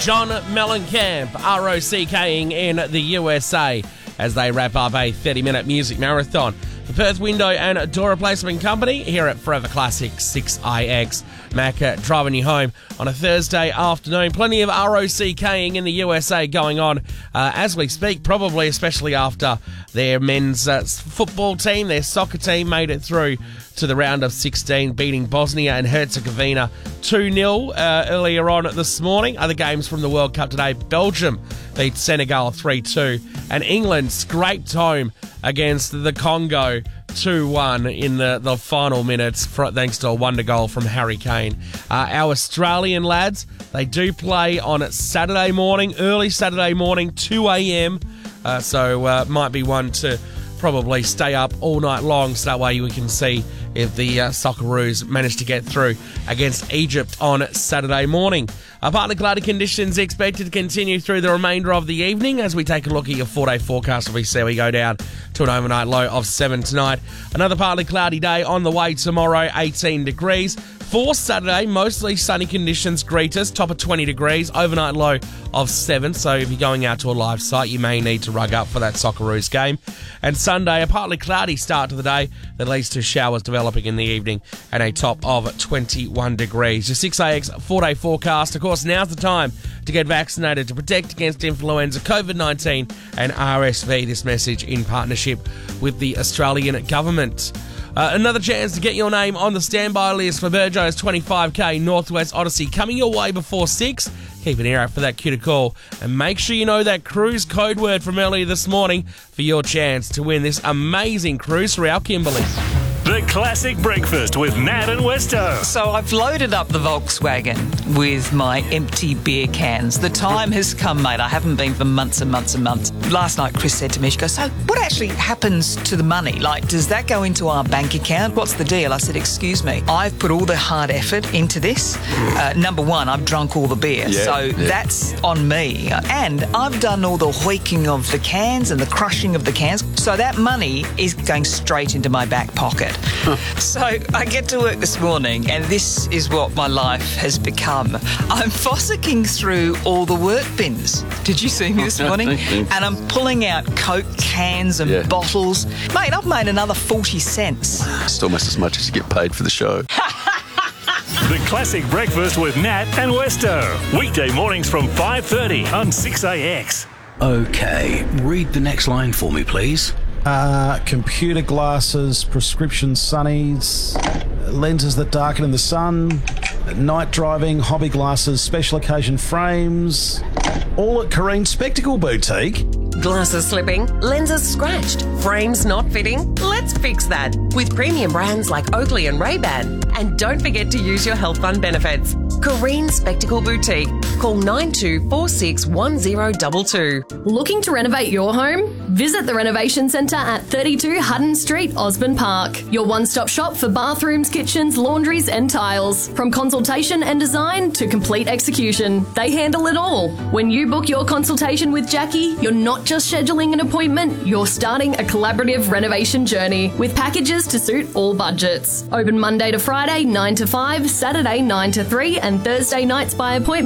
John Mellencamp, ROCKing in the USA as they wrap up a 30-minute music marathon. The Perth Window and Door Replacement Company here at Forever Classic 6IX. Mac driving you home on a Thursday afternoon. Plenty of ROCKing in the USA going on as we speak, probably especially after their men's football team, their soccer team, made it through to the round of 16, beating Bosnia and Herzegovina 2-0 earlier on this morning. Other games from the World Cup today: Belgium beat Senegal 3-2, and England scraped home against the Congo 2-1 in the final minutes thanks to a wonder goal from Harry Kane. Our Australian lads, they do play on Saturday morning, early Saturday morning, 2 a.m, so might be one to probably stay up all night long, so that way we can see if the Socceroos manage to get through against Egypt on Saturday morning. Partly cloudy conditions expected to continue through the remainder of the evening as we take a look at your 4-day forecast. We see we go down to an overnight low of 7 tonight. Another partly cloudy day on the way tomorrow, 18 degrees. For Saturday, mostly sunny conditions greet us, top of 20 degrees, overnight low of 7. So if you're going out to a live site, you may need to rug up for that Socceroos game. And Sunday, a partly cloudy start to the day that leads to showers developing in the evening and a top of 21 degrees. Your 6AX 4-day forecast. Of course, now's the time to get vaccinated to protect against influenza, COVID-19 and RSV. This message in partnership with the Australian government. Another chance to get your name on the standby list for Burjo's 25k Northwest Odyssey coming your way before 6. Keep an ear out for that cue to call, and make sure you know that cruise code word from earlier this morning for your chance to win this amazing cruise through our Kimberley. The Classic Breakfast with Nat and Westo. So I've loaded up the Volkswagen with my empty beer cans. The time has come, mate. I haven't been for months and months and months. Last night, Chris said to me, she goes, so what actually happens to the money? Like, does that go into our bank account? What's the deal? I said, excuse me, I've put all the hard effort into this. Number one, I've drunk all the beer. That's on me. And I've done all the hoiking of the cans and the crushing of the cans. So that money is going straight into my back pocket. So I get to work this morning and this is what my life has become. I'm fossicking through all the work bins. Did you see me this morning? And I'm pulling out Coke cans and bottles. Mate, I've made another 40 cents. It's almost as much as you get paid for the show. The Classic Breakfast with Nat and Westo. Weekday mornings from 5:30 on 6AX. Okay, read the next line for me, please. Computer glasses, prescription sunnies, lenses that darken in the sun, night driving, hobby glasses, special occasion frames, all at Careen Spectacle Boutique. Glasses slipping, lenses scratched, frames not fitting? Let's fix that with premium brands like Oakley and Ray-Ban. And don't forget to use your health fund benefits. Careen Spectacle Boutique. Call 92461022. Looking to renovate your home? Visit the Renovation Centre at 32 Hutton Street, Osborne Park. Your one-stop shop for bathrooms, kitchens, laundries and tiles. From consultation and design to complete execution, they handle it all. When you book your consultation with Jackie, you're not just scheduling an appointment, you're starting a collaborative renovation journey with packages to suit all budgets. Open Monday to Friday 9 to 5, Saturday 9 to 3 and Thursday nights by appointment.